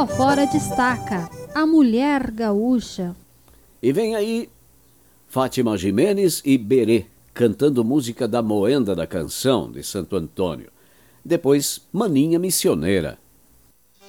afora destaca a mulher gaúcha. E vem aí Fátima Jimenez e Berê, cantando música da Moenda da Canção, de Santo Antônio. Depois, Maninha Missioneira,